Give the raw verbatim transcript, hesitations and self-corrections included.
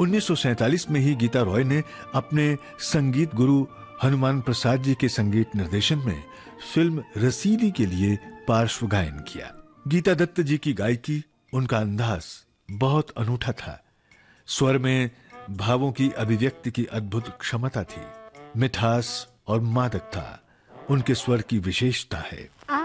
उन्नीस सौ सैंतालीस में ही गीता रॉय ने अपने संगीत गुरु हनुमान प्रसाद जी के संगीत निर्देशन में फिल्म रसीदी के लिए पार्श्व गायन किया। गीता दत्त जी की गायकी, उनका अंदाज बहुत अनूठा था। स्वर में भावों की अभिव्यक्ति की अद्भुत क्षमता थी। मिठास और मादकता उनके स्वर की विशेषता है।